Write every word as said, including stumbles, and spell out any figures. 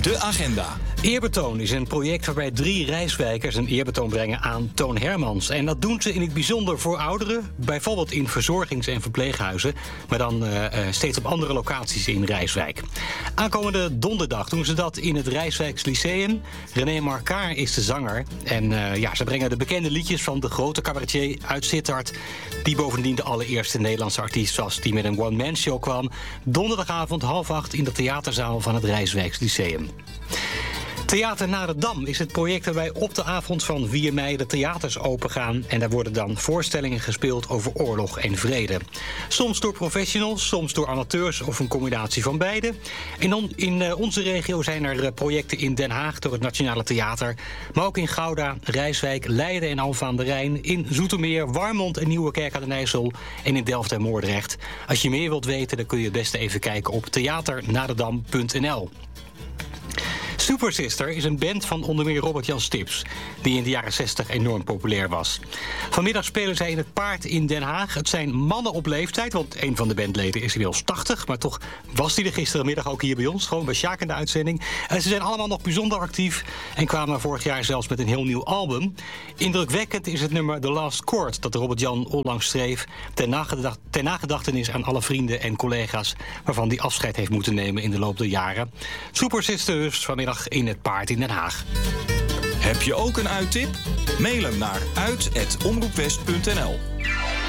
De agenda. Eerbetoon is een project waarbij drie reiswijkers een eerbetoon brengen aan Toon Hermans. En dat doen ze in het bijzonder voor ouderen, bijvoorbeeld in verzorgings- en verpleeghuizen, maar dan uh, steeds op andere locaties in Rijswijk. Aankomende donderdag doen ze dat in het Rijswijks Lyceum. René Marcaar is de zanger. En uh, ja, ze brengen de bekende liedjes van de grote cabaretier uit Sittard, die bovendien de allereerste Nederlandse artiest was die met een one-man show kwam. Donderdagavond half acht in de theaterzaal van het Rijswijks Lyceum. Theater Na de Dam is het project waarbij op de avond van vier mei de theaters opengaan. En daar worden dan voorstellingen gespeeld over oorlog en vrede. Soms door professionals, soms door amateurs of een combinatie van beide. En on, in uh, onze regio zijn er uh, projecten in Den Haag door het Nationale Theater. Maar ook in Gouda, Rijswijk, Leiden en Alphen aan de Rijn. In Zoetermeer, Warmond en Nieuwekerk aan den IJssel. En in Delft en Moordrecht. Als je meer wilt weten, dan kun je het beste even kijken op theaternadedam punt n l. Super Sister is een band van onder meer Robert-Jan Stips, die in de jaren zestig enorm populair was. Vanmiddag spelen zij in het Paard in Den Haag. Het zijn mannen op leeftijd, want een van de bandleden is inmiddels tachtig, maar toch was die er gisterenmiddag ook hier bij ons, gewoon bij Sjaak in de uitzending. En ze zijn allemaal nog bijzonder actief en kwamen vorig jaar zelfs met een heel nieuw album. Indrukwekkend is het nummer The Last Chord dat Robert-Jan onlangs schreef ter, nagedacht, ter nagedachtenis aan alle vrienden en collega's waarvan die afscheid heeft moeten nemen in de loop der jaren. Super Sister dus vanmiddag in het Paard in Den Haag. Heb je ook een uittip? Mail hem naar uit at omroepwest punt n l.